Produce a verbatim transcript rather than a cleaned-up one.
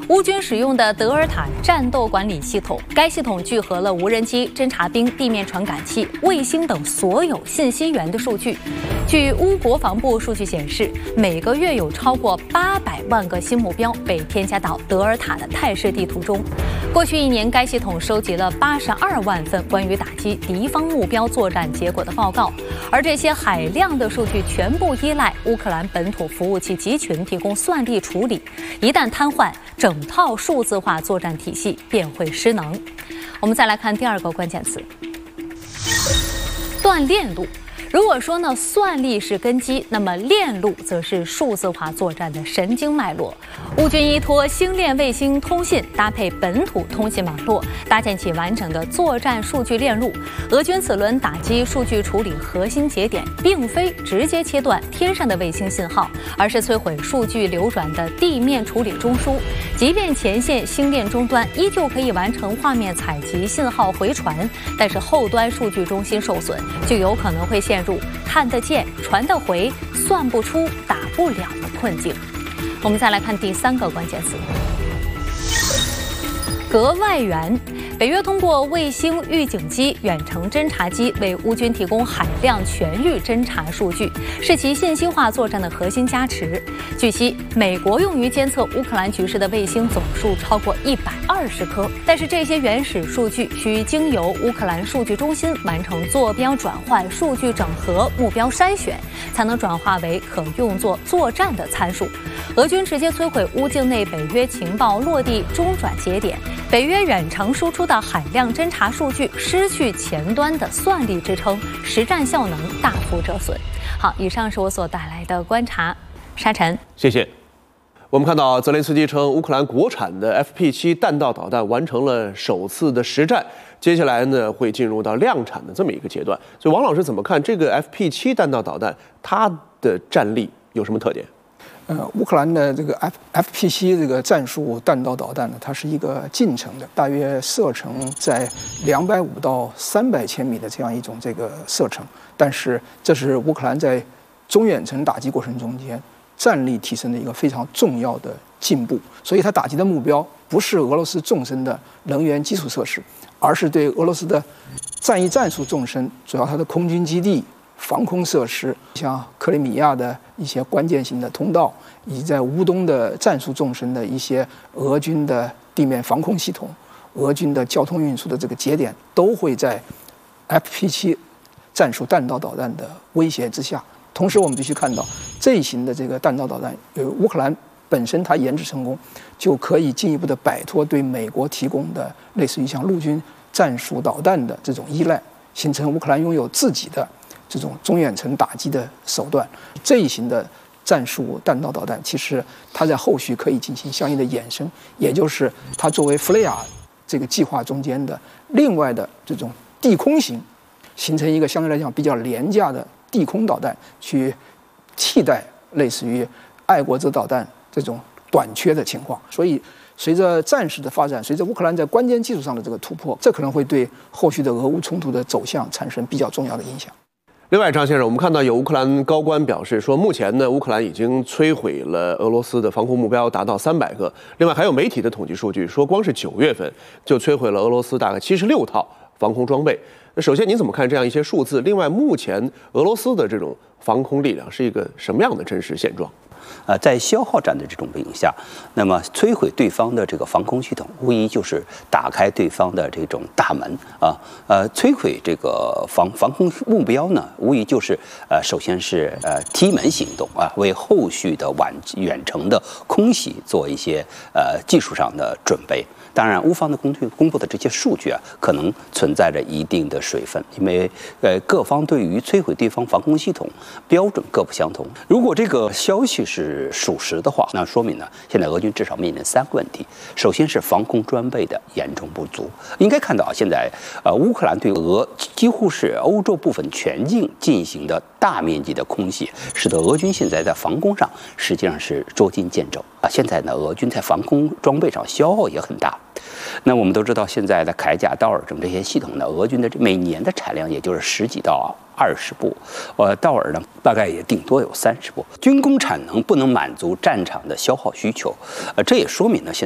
乌军使用的德尔塔战斗管理系统，该系统聚合了无人机、侦察兵、地面传感器、卫星等所有信息源的数据。据乌国防部数据显示，每个月有超过八百万个新目标被添加到德尔塔的态势地图中。过去一年，该系统收集了八十二万份关于打击敌方目标作战结果的报告，而这些海量的数据全部依赖乌克兰本土服务器集群提供算力处理，一旦瘫痪，整套数字化作战体系便会失能。我们再来看第二个关键词：锻炼路。如果说呢，算力是根基，那么链路则是数字化作战的神经脉络。乌军依托星链卫星通信，搭配本土通信网络，搭建起完整的作战数据链路。俄军此轮打击数据处理核心节点，并非直接切断天上的卫星信号，而是摧毁数据流转的地面处理中枢。即便前线星链终端依旧可以完成画面采集、信号回传，但是后端数据中心受损，就有可能会陷入看得见、传得回、算不出、打不了的困境。我们再来看第三个关键词：格外援。北约通过卫星预警机、远程侦察机为乌军提供海量全域侦察数据，是其信息化作战的核心加持。据悉，美国用于监测乌克兰局势的卫星总数超过一百二十颗，但是这些原始数据需经由乌克兰数据中心完成坐标转换、数据整合、目标筛选，才能转化为可用作作战的参数。俄军直接摧毁乌境内北约情报落地中转节点，北约远程输出的海量侦察数据失去前端的算力支撑，实战效能大幅折损。好，以上是我所带来的观察。沙尘， 谢谢。我们看到泽连斯基称，乌克兰国产的 F P 七弹道导弹完成了首次的实战，接下来呢会进入到量产的这么一个阶段。所以，王老师怎么看这个 F P 七弹道导弹它的战力有什么特点？ 呃，乌克兰的这个 F F P 七这个战术弹道导弹呢，它是一个近程的，大约射程在两百五到三百千米的这样一种这个射程。但是，这是乌克兰在中远程打击过程中间战力提升的一个非常重要的进步。所以，它打击的目标不是俄罗斯纵深的能源基础设施，而是对俄罗斯的战役战术纵深，主要它的空军基地、防空设施，像克里米亚的一些关键性的通道，以及在乌东的战术纵深的一些俄军的地面防空系统、俄军的交通运输的这个节点，都会在 F P 七战术弹道导弹的威胁之下。同时，我们必须看到这一型的这个弹道导弹，呃，乌克兰本身它研制成功，就可以进一步的摆脱对美国提供的类似于像陆军战术导弹的这种依赖，形成乌克兰拥有自己的这种中远程打击的手段。这一型的战术弹道导弹，其实它在后续可以进行相应的衍生，也就是它作为弗雷亚这个计划中间的另外的这种地空型，形成一个相对来讲比较廉价的地空导弹，去替代类似于爱国者导弹这种短缺的情况。所以，随着战事的发展，随着乌克兰在关键技术上的这个突破，这可能会对后续的俄乌冲突的走向产生比较重要的影响。 另外，张先生，我们看到有乌克兰高官表示说，目前呢，乌克兰已经摧毁了俄罗斯的防空目标达到三百个。另外，还有媒体的统计数据说，光是九月份就摧毁了俄罗斯大概七十六套防空装备。那首先，您怎么看这样一些数字？另外，目前俄罗斯的这种防空力量是一个什么样的真实现状？ 呃，在消耗战的这种背景下，那么摧毁对方的这个防空系统，无疑就是打开对方的这种大门啊。呃，摧毁这个防防空目标呢，无疑就是呃，首先是呃踢门行动啊，为后续的晚远程的空袭做一些呃技术上的准备。当然，乌方的公公布的这些数据啊，可能存在着一定的水分，因为呃各方对于摧毁对方防空系统标准各不相同。如果这个消息是属实的话，那说明呢，现在俄军至少面临三个问题。首先是防空装备的严重不足。应该看到，现在呃乌克兰对俄几乎是欧洲部分全境进行的大面积的空袭，使得俄军现在在防空上实际上是捉襟见肘啊。现在呢，俄军在防空装备上消耗也很大。那我们都知道，现在的铠甲、道尔等这些系统呢，俄军的每年的产量也就是十几到二十部，呃，道尔呢大概也顶多有三十部。军工产能不能满足战场的消耗需求，呃，这也说明呢，现